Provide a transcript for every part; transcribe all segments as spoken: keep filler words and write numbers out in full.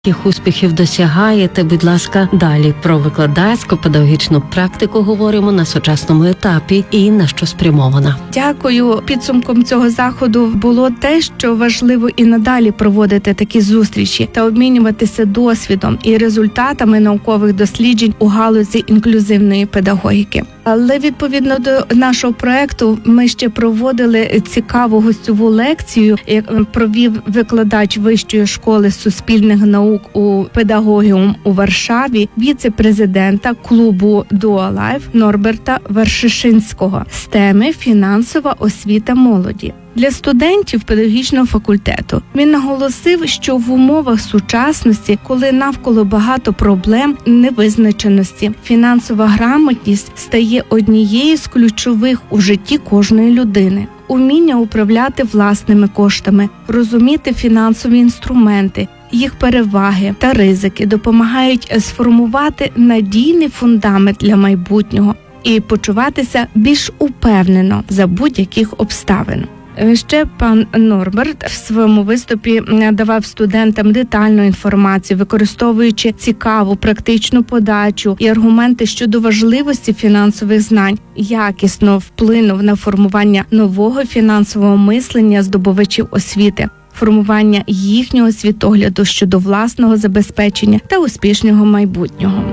Яких успіхів досягаєте, будь ласка, далі про викладацьку педагогічну практику говоримо на сучасному етапі і на що спрямована. Дякую. Підсумком цього заходу було те, що важливо і надалі проводити такі зустрічі та обмінюватися досвідом і результатами наукових досліджень у галузі інклюзивної педагогіки. Але відповідно до нашого проекту ми ще проводили цікаву гостьову лекцію, яку провів викладач Вищої школи суспільних наук у педагогіум у Варшаві, віце-президента клубу Дуалайф Норберта Вершишинського з теми «Фінансова освіта молоді». Для студентів педагогічного факультету він наголосив, що в умовах сучасності, коли навколо багато проблем невизначеності, фінансова грамотність стає однією з ключових у житті кожної людини. Уміння управляти власними коштами, розуміти фінансові інструменти, їх переваги та ризики допомагають сформувати надійний фундамент для майбутнього і почуватися більш упевнено за будь-яких обставин. Ще пан Норберт в своєму виступі давав студентам детальну інформацію, використовуючи цікаву практичну подачу і аргументи щодо важливості фінансових знань, якісно вплинув на формування нового фінансового мислення здобувачів освіти, формування їхнього світогляду щодо власного забезпечення та успішного майбутнього.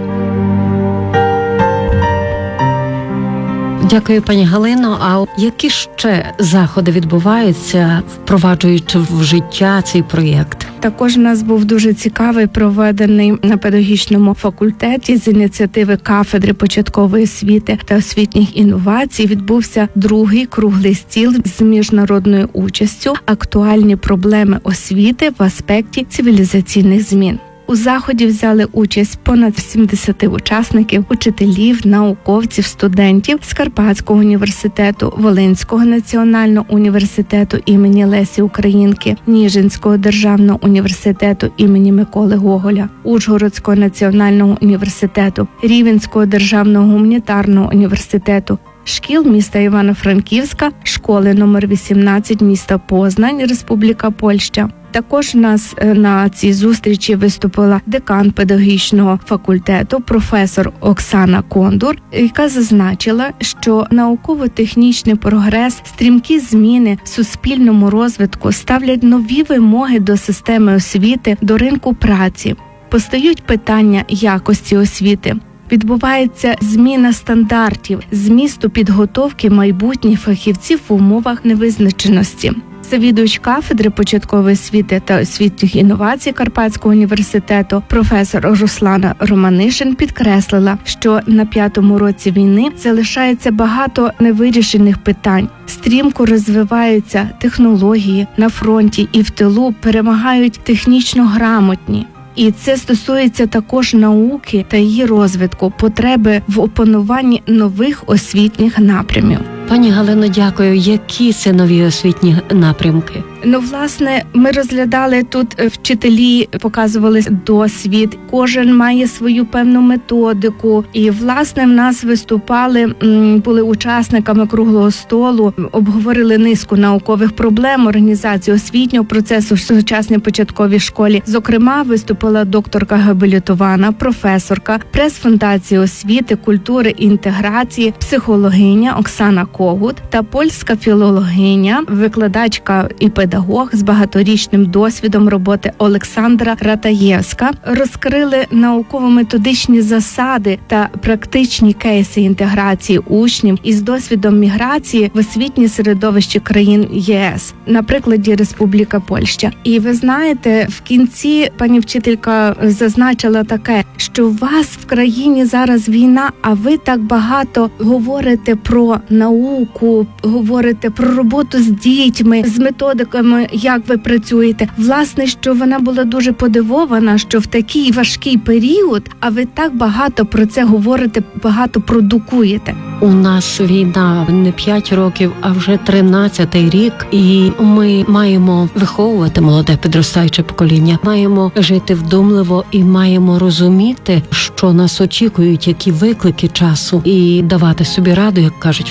Дякую, пані Галино. А які ще заходи відбуваються, впроваджуючи в життя цей проєкт? Також у нас був дуже цікавий, проведений на педагогічному факультеті з ініціативи кафедри початкової освіти та освітніх інновацій. Відбувся другий круглий стіл з міжнародною участю «Актуальні проблеми освіти в аспекті цивілізаційних змін». У заході взяли участь понад сімдесят учасників, учителів, науковців, студентів з Карпатського університету, Волинського національного університету імені Лесі Українки, Ніжинського державного університету імені Миколи Гоголя, Ужгородського національного університету, Рівненського державного гуманітарного університету, шкіл міста Івано-Франківська, школи номер вісімнадцять міста Познань, Республіка Польща. Також у нас на цій зустрічі виступила декан педагогічного факультету, професор Оксана Кондур, яка зазначила, що науково-технічний прогрес, стрімкі зміни в суспільному розвитку ставлять нові вимоги до системи освіти, до ринку праці. Постають питання якості освіти. Відбувається зміна стандартів, змісту підготовки майбутніх фахівців в умовах невизначеності. Завідувач кафедри початкової освіти та освітніх інновацій Карпатського університету професор Руслана Романишин підкреслила, що на п'ятому році війни залишається багато невирішених питань. Стрімко розвиваються технології на фронті і в тилу, перемагають технічно грамотні. І це стосується також науки та її розвитку, потреби в опануванні нових освітніх напрямів. Пані Галино, дякую. Які це нові освітні напрямки? Ну, власне, ми розглядали тут, вчителі показували досвід, кожен має свою певну методику. І, власне, в нас виступали, були учасниками круглого столу, обговорили низку наукових проблем організації освітнього процесу в сучасній початковій школі. Зокрема, виступила докторка габілітована, професорка прес-фундації освіти, культури і інтеграції, психологиня Оксана Когут та польська філологиня, викладачка і педагог з багаторічним досвідом роботи Олександра Ратаєвська. Розкрили науково-методичні засади та практичні кейси інтеграції учнів із досвідом міграції в освітнє середовище країн ЄС, на прикладі Республіка Польща. І ви знаєте, в кінці пані вчителька зазначила таке, що у вас в країні зараз війна, а ви так багато говорите про науку, говорите про роботу з дітьми, з методиками, як ви працюєте. Власне, що вона була дуже подивована, що в такий важкий період, а ви так багато про це говорите, багато продукуєте. У нас війна не п'ять років, а вже тринадцятий рік, і ми маємо виховувати молоде підростаюче покоління, маємо жити вдумливо і маємо розуміти, що нас очікують, які виклики часу, і давати собі раду, як кажуть в народі.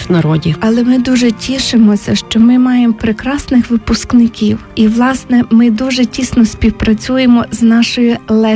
закладів. Але ми дуже тішимося, що ми маємо прекрасних випускників. І, власне, ми дуже тісно співпрацюємо з нашою